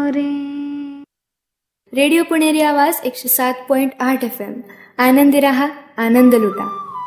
रे. रेडिओ पुणेरी आवाज 107.8 FM. आनंदी रहा, आनंद लुटा.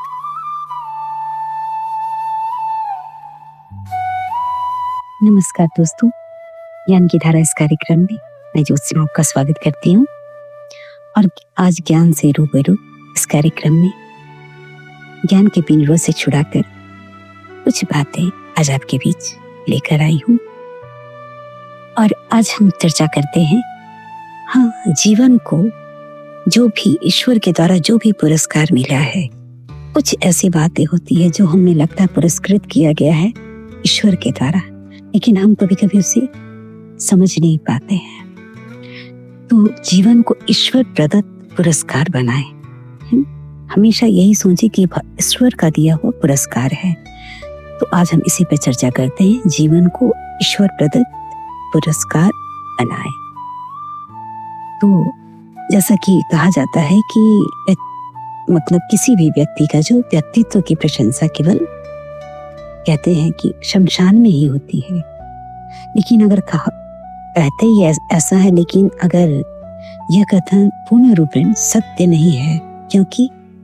नमस्कार दोस्तों, ज्ञान की धारा इस कार्यक्रम में मैं ज्योत्सना आपका स्वागत करती हूँ। और आज ज्ञान से रूबरू इस कार्यक्रम में ज्ञान के पिंजरों से छुड़ाकर कुछ बातें आज आपके बीच लेकर आई हूँ। और आज हम चर्चा करते हैं, जीवन को जो भी ईश्वर के द्वारा जो भी पुरस्कार मिला है, कुछ ऐसी बातें होती है जो हमें लगता है पुरस्कृत किया गया है ईश्वर के द्वारा, लेकिन हम कभी कभी उसे समझ नहीं पाते हैं। तो जीवन को ईश्वर प्रदत्त पुरस्कार बनाए, हमेशा यही सोचे कि ईश्वर का दिया हुआ पुरस्कार है। तो आज हम इसी पर चर्चा करते हैं, जीवन को ईश्वर प्रदत्त पुरस्कार बनाए। तो जैसा कि कहा जाता है कि मतलब किसी भी व्यक्ति का जो व्यक्तित्व की प्रशंसा केवल कहते हैं कि शमशान में ही होती है। लेकिन अगर कहते ही ऐसा है, लेकिन अगर यह कथन पूर्ण रूपेण सत्य नहीं है, क्योंकि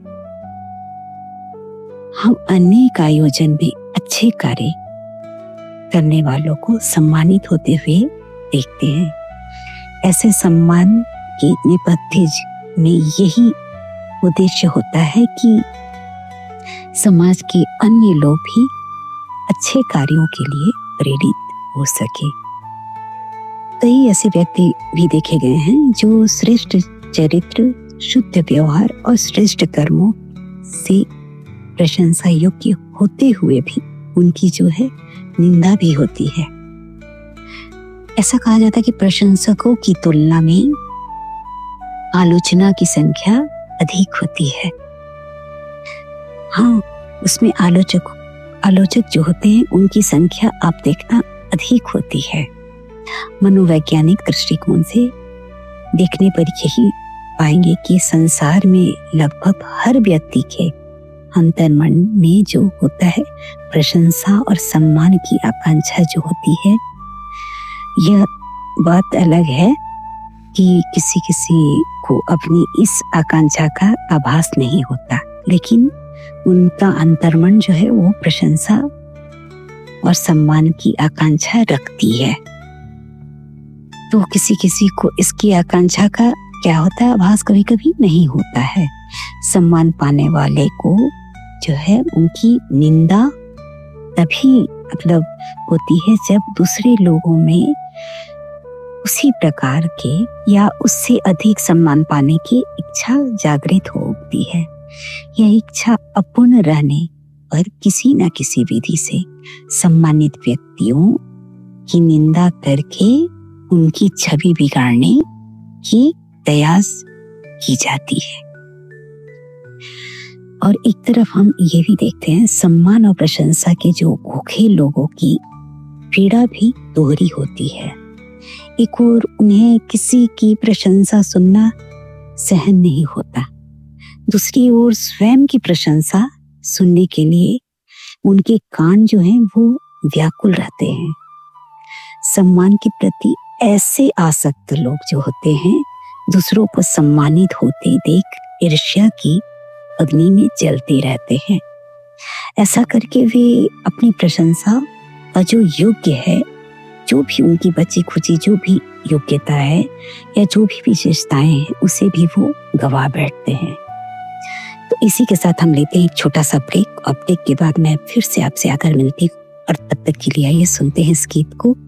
हम अनेक आयोजन में अच्छे कार्य करने वालों को सम्मानित होते हुए देखते हैं। ऐसे सम्मान के नेपथ्य में यही उद्देश्य होता है कि समाज के अन्य लोग भी अच्छे कार्यों के लिए प्रेरित हो सके। कई ऐसे व्यक्ति भी देखे गए हैं जो श्रेष्ठ चरित्र, शुद्ध व्यवहार और श्रेष्ठ कर्मों से प्रशंसा योग्य होते हुए भी उनकी जो है निंदा भी होती है। ऐसा कहा जाता है कि प्रशंसकों की तुलना में आलोचना की संख्या अधिक होती है। उसमें आलोचक जो होते हैं उनकी संख्या आप देखना अधिक होती है। मनोवैज्ञानिक दृष्टिकोण से देखने पर यही पाएंगे कि संसार में लगभग हर व्यक्ति के अंतर्मन में जो होता है प्रशंसा और सम्मान की आकांक्षा जो होती है। यह बात अलग है कि किसी को अपनी इस आकांक्षा का आभास नहीं होता, लेकिन उनका अंतर्मन जो है वो प्रशंसा और सम्मान की आकांक्षा रखती है। तो किसी को इसकी आकांक्षा का क्या होता है, आभास कभी कभी नहीं होता है। सम्मान पाने वाले को जो है उनकी निंदा तभी मतलब होती है जब दूसरे लोगों में उसी प्रकार के या उससे अधिक सम्मान पाने की इच्छा जागृत होती है। यह इच्छा अपूर्ण रहने पर किसी न किसी विधि से सम्मानित व्यक्तियों की निंदा करके उनकी छवि बिगाड़ने की प्रयास की जाती है। और एक तरफ हम ये भी देखते हैं, सम्मान और प्रशंसा के जो भूखे लोगों की पीड़ा भी दोहरी होती है। एक और उन्हें किसी की प्रशंसा सुनना सहन नहीं होता, दूसरी ओर स्वयं की प्रशंसा सुनने के लिए उनके कान जो हैं वो व्याकुल रहते हैं। सम्मान के प्रति ऐसे आसक्त लोग जो होते हैं दूसरों को सम्मानित होते देख ईर्ष्या की अग्नि में जलते रहते हैं। ऐसा करके वे अपनी प्रशंसा का जो योग्य है, जो भी उनकी बची खुची जो भी योग्यता है या जो भी विशेषताएं हैं, उसे भी वो गवा बैठते हैं। तो इसी के साथ हम लेते हैं एक छोटा सा ब्रेक, और ब्रेक के बाद मैं फिर से आपसे आकर मिलती हूँ। और तब तक के लिए आइए सुनते हैं इस गीत को।